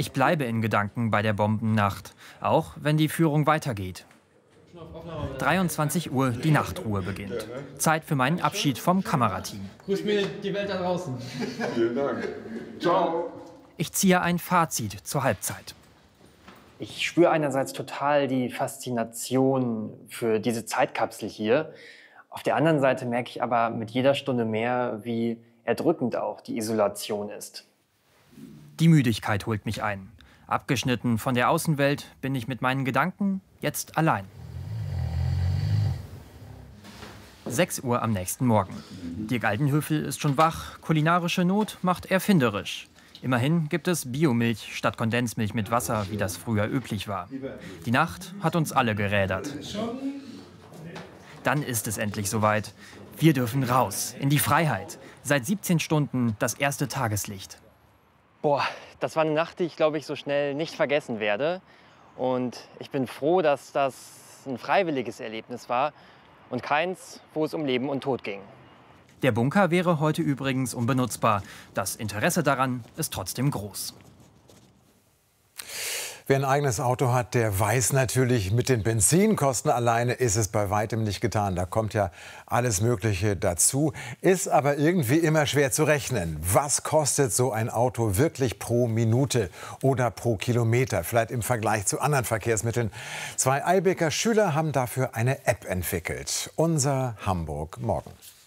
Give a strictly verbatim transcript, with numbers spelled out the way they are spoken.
Ich bleibe in Gedanken bei der Bombennacht, auch wenn die Führung weitergeht. dreiundzwanzig Uhr, die Nachtruhe beginnt. Zeit für meinen Abschied vom Kamerateam. Grüß mir die Welt da draußen. Vielen Dank. Ciao. Ich ziehe ein Fazit zur Halbzeit. Ich spüre einerseits total die Faszination für diese Zeitkapsel hier. Auf der anderen Seite merke ich aber mit jeder Stunde mehr, wie erdrückend auch die Isolation ist. Die Müdigkeit holt mich ein. Abgeschnitten von der Außenwelt bin ich mit meinen Gedanken jetzt allein. sechs Uhr am nächsten Morgen. Dirk Altenhöfel ist schon wach, kulinarische Not macht erfinderisch. Immerhin gibt es Biomilch statt Kondensmilch mit Wasser, wie das früher üblich war. Die Nacht hat uns alle gerädert. Dann ist es endlich soweit. Wir dürfen raus, in die Freiheit. Seit siebzehn Stunden das erste Tageslicht. Boah, das war eine Nacht, die ich, glaube ich, so schnell nicht vergessen werde. Und ich bin froh, dass das ein freiwilliges Erlebnis war und keins, wo es um Leben und Tod ging. Der Bunker wäre heute übrigens unbenutzbar. Das Interesse daran ist trotzdem groß. Wer ein eigenes Auto hat, der weiß natürlich, mit den Benzinkosten alleine ist es bei weitem nicht getan. Da kommt ja alles Mögliche dazu. Ist aber irgendwie immer schwer zu rechnen. Was kostet so ein Auto wirklich pro Minute oder pro Kilometer? Vielleicht im Vergleich zu anderen Verkehrsmitteln. Zwei Eilbeker Schüler haben dafür eine App entwickelt. Unser Hamburg morgen.